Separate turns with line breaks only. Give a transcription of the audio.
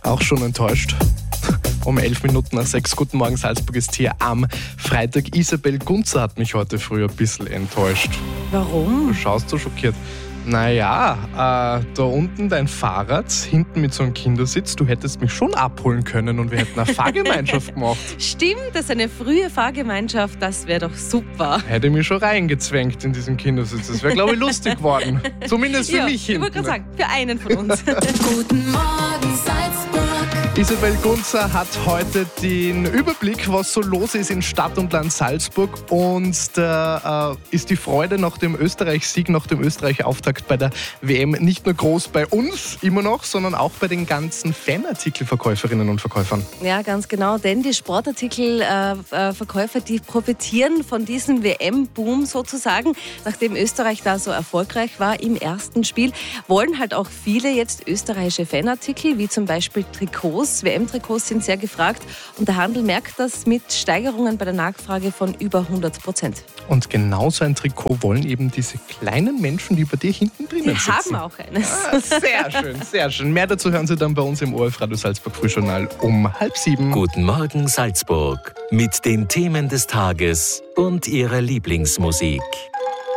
Auch schon enttäuscht. Um 11 Minuten nach 6. Guten Morgen, Salzburg ist hier am Freitag. Isabel Gunzer hat mich heute früh ein bisschen enttäuscht.
Warum?
Du schaust so schockiert. Naja, da unten dein Fahrrad, hinten mit so einem Kindersitz, du hättest mich schon abholen können und wir hätten eine Fahrgemeinschaft gemacht.
Stimmt, das ist eine frühe Fahrgemeinschaft, das wäre doch super.
Hätte mich schon reingezwängt in diesen Kindersitz. Das wäre, glaube ich, lustig geworden. Zumindest für mich
Ich wollte
hinten.
gerade sagen, für einen von uns.
Guten Morgen Salzburg.
Isabel Gunzer hat heute den Überblick, was so los ist in Stadt und Land Salzburg. Und da ist die Freude nach dem Österreich-Sieg, nach dem Österreich-Auftakt bei der WM nicht nur groß bei uns immer noch, sondern auch bei den ganzen Fanartikelverkäuferinnen und Verkäufern.
Ja, ganz genau, denn die Sportartikelverkäufer, die profitieren von diesem WM-Boom sozusagen. Nachdem Österreich da so erfolgreich war im ersten Spiel, wollen halt auch viele jetzt österreichische Fanartikel, wie zum Beispiel Trikots. WM-Trikots sind sehr gefragt und der Handel merkt das mit Steigerungen bei der Nachfrage von über 100%.
Und genau so ein Trikot wollen eben diese kleinen Menschen, die bei dir hinten drinnen
Die
sitzen.
haben auch eines.
Sehr schön, sehr schön. Mehr dazu hören Sie dann bei uns im ORF Radio Salzburg Frühjournal um 6:30.
Guten Morgen Salzburg mit den Themen des Tages und ihrer Lieblingsmusik.